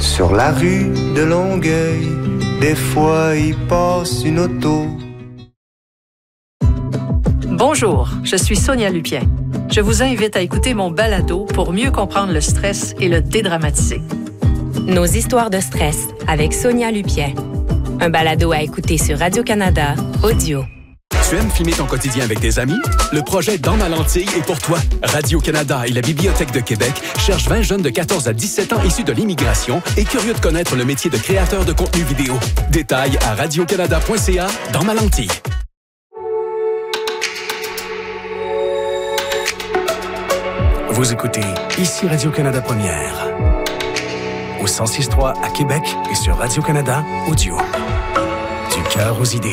Sur la rue de Longueuil, des fois il passe une auto. Bonjour, je suis Sonia Lupien. Je vous invite à écouter mon balado pour mieux comprendre le stress et le dédramatiser. Nos histoires de stress avec Sonia Lupien. Un balado à écouter sur Radio-Canada Audio. Tu aimes filmer ton quotidien avec des amis? Le projet Dans ma lentille est pour toi. Radio-Canada et la Bibliothèque de Québec cherchent 20 jeunes de 14 à 17 ans issus de l'immigration et curieux de connaître le métier de créateur de contenu vidéo. Détails à radiocanada.ca Dans ma lentille. Vous écoutez ici Radio-Canada Première. Au 106.3 à Québec et sur Radio-Canada Audio. Du cœur aux idées.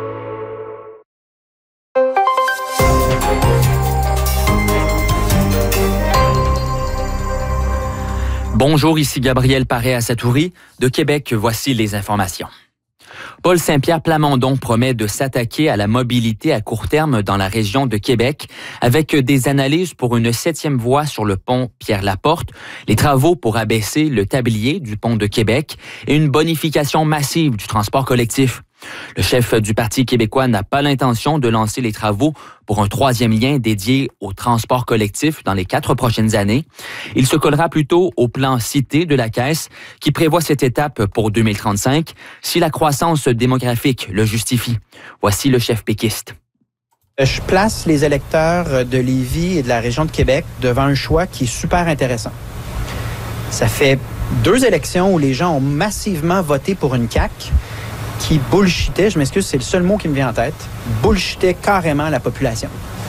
Bonjour, ici Gabriel Paré-Asatouri. De Québec, voici les informations. Paul Saint-Pierre Plamondon promet de s'attaquer à la mobilité à court terme dans la région de Québec avec des analyses pour une 7e voie sur le pont Pierre-Laporte, les travaux pour abaisser le tablier du pont de Québec et une bonification massive du transport collectif. Le chef du Parti québécois n'a pas l'intention de lancer les travaux pour un 3e lien dédié au transport collectif dans les 4 prochaines années. Il se collera plutôt au plan Cité de la Caisse qui prévoit cette étape pour 2035 si la croissance démographique le justifie. Voici le chef péquiste. Je place les électeurs de Lévis et de la région de Québec devant un choix qui est super intéressant. Ça fait 2 élections où les gens ont massivement voté pour une CAQ qui bullshitait, je m'excuse, c'est le seul mot qui me vient en tête, bullshitait carrément la population.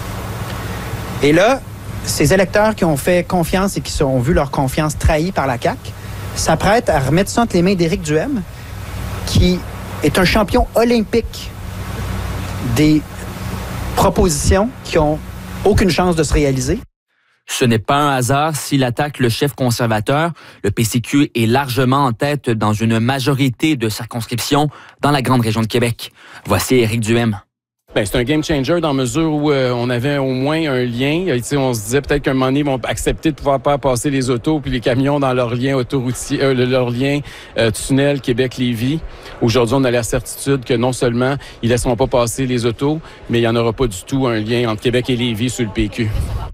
Et là, ces électeurs qui ont fait confiance et qui ont vu leur confiance trahie par la CAQ s'apprêtent à remettre ça entre les mains d'Éric Duhem, qui est un champion olympique des propositions qui ont aucune chance de se réaliser. Ce n'est pas un hasard s'il attaque le chef conservateur. Le PCQ est largement en tête dans une majorité de circonscriptions dans la grande région de Québec. Voici Éric Duhem. C'est un game changer dans la mesure où on avait au moins un lien. On se disait peut-être qu'à un moment donné, ils vont accepter de pouvoir pas passer les autos puis les camions dans leur lien autoroutier, leur lien tunnel Québec-Lévis. Aujourd'hui, on a la certitude que non seulement ils laisseront pas passer les autos, mais il n'y en aura pas du tout un lien entre Québec et Lévis sur le PQ.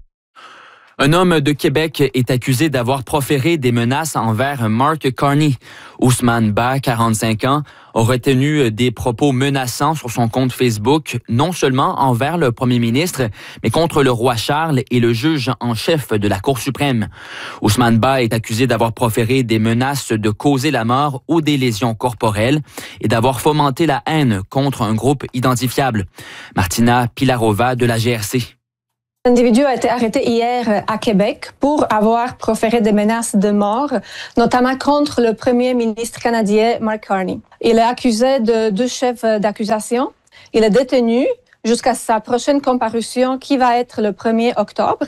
Un homme de Québec est accusé d'avoir proféré des menaces envers Mark Carney. Ousmane Ba, 45 ans, aurait tenu des propos menaçants sur son compte Facebook, non seulement envers le premier ministre, mais contre le roi Charles et le juge en chef de la Cour suprême. Ousmane Ba est accusé d'avoir proféré des menaces de causer la mort ou des lésions corporelles et d'avoir fomenté la haine contre un groupe identifiable. Martina Pilarova de la GRC. L'individu a été arrêté hier à Québec pour avoir proféré des menaces de mort, notamment contre le premier ministre canadien Mark Carney. Il est accusé de 2 chefs d'accusation. Il est détenu jusqu'à sa prochaine comparution qui va être le 1er octobre.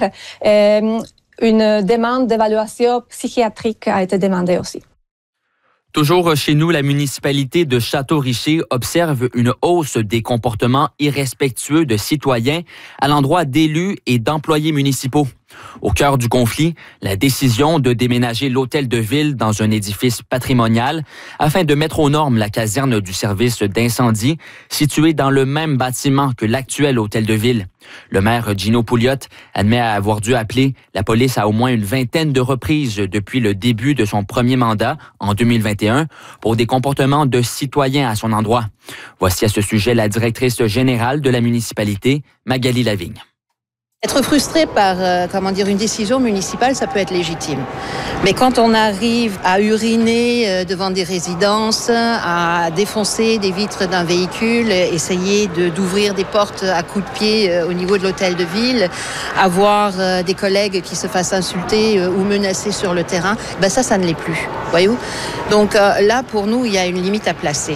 Une demande d'évaluation psychiatrique a été demandée aussi. Toujours chez nous, la municipalité de Château-Richer observe une hausse des comportements irrespectueux de citoyens à l'endroit d'élus et d'employés municipaux. Au cœur du conflit, la décision de déménager l'hôtel de ville dans un édifice patrimonial afin de mettre aux normes la caserne du service d'incendie située dans le même bâtiment que l'actuel hôtel de ville. Le maire Gino Pouliot admet avoir dû appeler la police à au moins une 20aine de reprises depuis le début de son premier mandat en 2021 pour des comportements de citoyens à son endroit. Voici à ce sujet la directrice générale de la municipalité, Magali Lavigne. Être frustré par une décision municipale, ça peut être légitime. Mais quand on arrive à uriner devant des résidences, à défoncer des vitres d'un véhicule, essayer d'ouvrir des portes à coups de pied au niveau de l'hôtel de ville, avoir des collègues qui se fassent insulter ou menacer sur le terrain, ça ne l'est plus. Voyez-vous? Donc là, pour nous, il y a une limite à placer.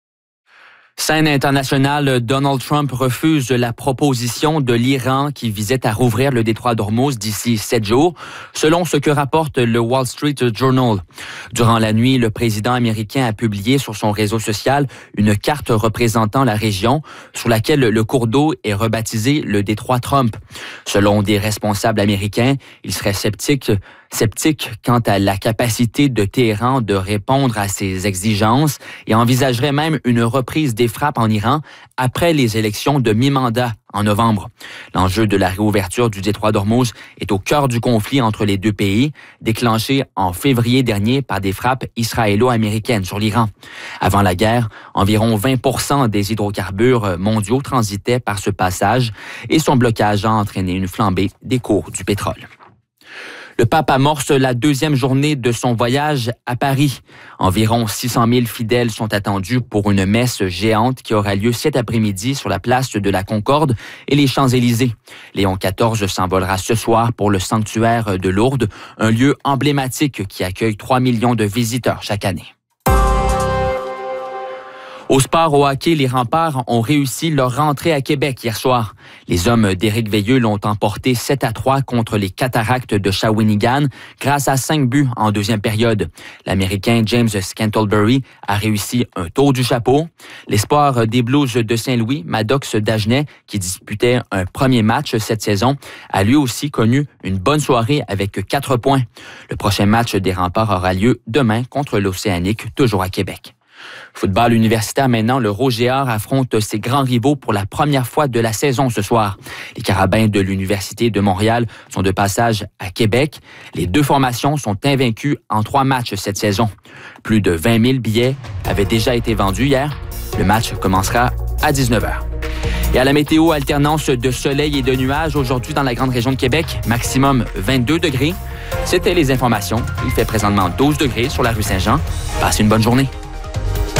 Scène internationale, Donald Trump refuse la proposition de l'Iran qui visait à rouvrir le détroit d'Ormuz d'ici 7 jours, selon ce que rapporte le Wall Street Journal. Durant la nuit, le président américain a publié sur son réseau social une carte représentant la région sur laquelle le cours d'eau est rebaptisé le détroit Trump. Selon des responsables américains, il serait sceptique sceptique quant à la capacité de Téhéran de répondre à ces exigences et envisagerait même une reprise des frappes en Iran après les élections de mi-mandat en novembre. L'enjeu de la réouverture du détroit d'Ormuz est au cœur du conflit entre les deux pays, déclenché en février dernier par des frappes israélo-américaines sur l'Iran. Avant la guerre, environ 20% des hydrocarbures mondiaux transitaient par ce passage et son blocage a entraîné une flambée des cours du pétrole. Le pape amorce la deuxième journée de son voyage à Paris. Environ 600 000 fidèles sont attendus pour une messe géante qui aura lieu cet après-midi sur la place de la Concorde et les Champs-Élysées. Léon XIV s'envolera ce soir pour le sanctuaire de Lourdes, un lieu emblématique qui accueille 3 millions de visiteurs chaque année. Au sport, au hockey, les Remparts ont réussi leur rentrée à Québec hier soir. Les hommes d'Éric Veilleux l'ont emporté 7-3 contre les Cataractes de Shawinigan grâce à 5 buts en deuxième période. L'Américain James Scantlebury a réussi un tour du chapeau. L'espoir des Blues de Saint-Louis, Maddox Dagenet, qui disputait un premier match cette saison, a lui aussi connu une bonne soirée avec 4 points. Le prochain match des Remparts aura lieu demain contre l'Océanique, toujours à Québec. Football universitaire maintenant, le Rouge-et-Or affronte ses grands rivaux pour la première fois de la saison ce soir. Les Carabins de l'Université de Montréal sont de passage à Québec. Les deux formations sont invaincues en 3 matchs cette saison. Plus de 20 000 billets avaient déjà été vendus hier. Le match commencera à 19h. Et à la météo, alternance de soleil et de nuages aujourd'hui dans la grande région de Québec, maximum 22 degrés. C'était les informations. Il fait présentement 12 degrés sur la rue Saint-Jean. Passez une bonne journée.